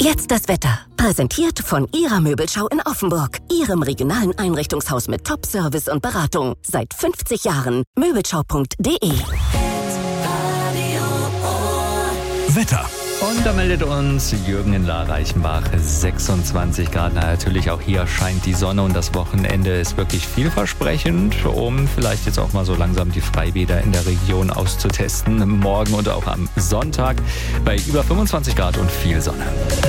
Jetzt das Wetter. Präsentiert von Ihrer Möbelschau in Offenburg. Ihrem regionalen Einrichtungshaus mit Top-Service und Beratung. Seit 50 Jahren. Möbelschau.de. Wetter. Und da meldet uns Jürgen in La-Reichenbach, 26 Grad. Natürlich auch hier scheint die Sonne und das Wochenende ist wirklich vielversprechend, um vielleicht jetzt auch mal so langsam die Freibäder in der Region auszutesten. Morgen und auch am Sonntag bei über 25 Grad und viel Sonne.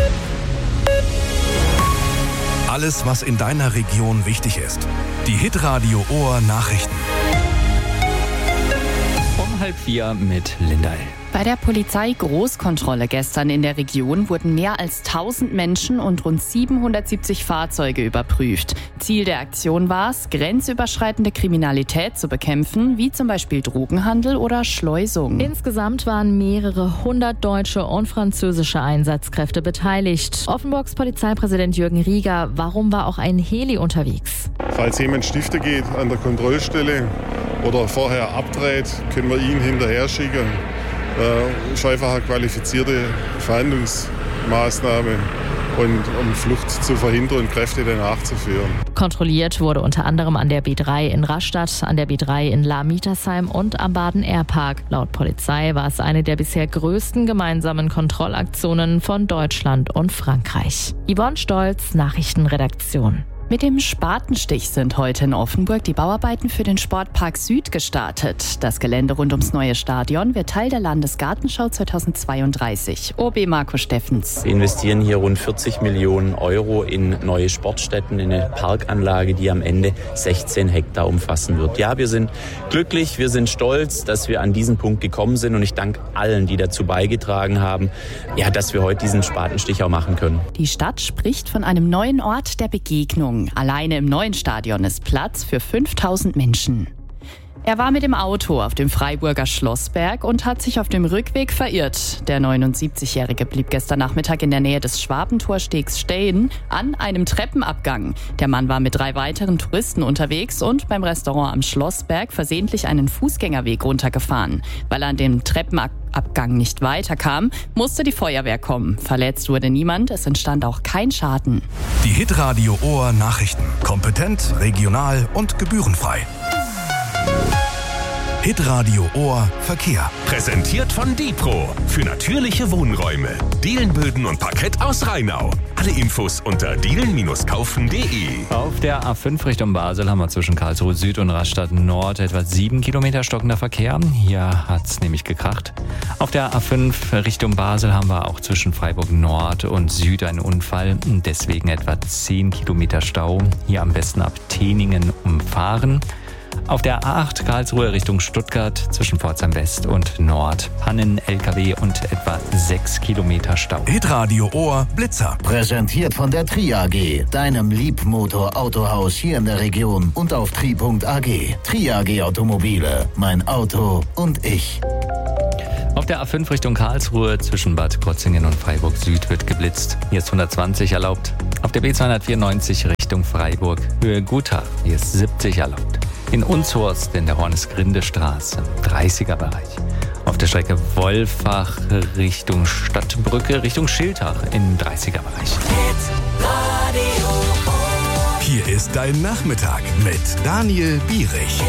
Alles, was in deiner Region wichtig ist. Die Hitradio Ohr Nachrichten. Um 3:30 mit Linda L. Bei der Polizei-Großkontrolle gestern in der Region wurden mehr als 1000 Menschen und rund 770 Fahrzeuge überprüft. Ziel der Aktion war es, grenzüberschreitende Kriminalität zu bekämpfen, wie zum Beispiel Drogenhandel oder Schleusung. Insgesamt waren mehrere 100 deutsche und französische Einsatzkräfte beteiligt. Offenburgs Polizeipräsident Jürgen Rieger, warum war auch ein Heli unterwegs? Falls jemand Stifte geht an der Kontrollstelle oder vorher abdreht, können wir ihn hinterher schicken. Ist einfach eine qualifizierte Verhandlungsmaßnahme, und um Flucht zu verhindern und Kräfte danach zu führen. Kontrolliert wurde unter anderem an der B3 in Rastatt, an der B3 in La-Mietersheim und am Baden-Air-Park. Laut Polizei war es eine der bisher größten gemeinsamen Kontrollaktionen von Deutschland und Frankreich. Yvonne Stolz, Nachrichtenredaktion. Mit dem Spatenstich sind heute in Offenburg die Bauarbeiten für den Sportpark Süd gestartet. Das Gelände rund ums neue Stadion wird Teil der Landesgartenschau 2032. OB Marco Steffens. Wir investieren hier rund 40 Millionen Euro in neue Sportstätten, in eine Parkanlage, die am Ende 16 Hektar umfassen wird. Ja, wir sind glücklich, wir sind stolz, dass wir an diesen Punkt gekommen sind, und ich danke allen, die dazu beigetragen haben, ja, dass wir heute diesen Spatenstich auch machen können. Die Stadt spricht von einem neuen Ort der Begegnung. Alleine im neuen Stadion ist Platz für 5000 Menschen. Er war mit dem Auto auf dem Freiburger Schlossberg und hat sich auf dem Rückweg verirrt. Der 79-Jährige blieb gestern Nachmittag in der Nähe des Schwabentorstegs stehen, an einem Treppenabgang. Der Mann war mit 3 weiteren Touristen unterwegs und beim Restaurant am Schlossberg versehentlich einen Fußgängerweg runtergefahren. Weil er an dem Treppenabgang nicht weiterkam, musste die Feuerwehr kommen. Verletzt wurde niemand, es entstand auch kein Schaden. Die Hitradio Ohr Nachrichten. Kompetent, regional und gebührenfrei. Hitradio Ohr Verkehr. Präsentiert von Dipro für natürliche Wohnräume. Dielenböden und Parkett aus Rheinau. Alle Infos unter dielen-kaufen.de. Auf der A5 Richtung Basel haben wir zwischen Karlsruhe Süd und Rastatt Nord etwa 7 Kilometer stockender Verkehr. Hier hat es nämlich gekracht. Auf der A5 Richtung Basel haben wir auch zwischen Freiburg Nord und Süd einen Unfall. Deswegen etwa 10 Kilometer Stau. Hier am besten ab Teningen umfahren. Auf der A8 Karlsruhe Richtung Stuttgart zwischen Pforzheim West und Nord. Pannen, LKW und etwa 6 Kilometer Stau. Hitradio Ohr Blitzer. Präsentiert von der Tri AG, deinem Liebmotor-Autohaus hier in der Region und auf tri.ag. Tri AG Automobile, mein Auto und ich. Auf der A5 Richtung Karlsruhe zwischen Bad Krotzingen und Freiburg Süd wird geblitzt. Hier ist 120 erlaubt. Auf der B294 Richtung Freiburg Höhe Gutach. Hier ist 70 erlaubt. In Unshorst in der Hornesgrinde-Straße, 30er Bereich. Auf der Strecke Wolfach Richtung Stadtbrücke, Richtung Schiltach im 30er Bereich. Hier ist dein Nachmittag mit Daniel Bierich.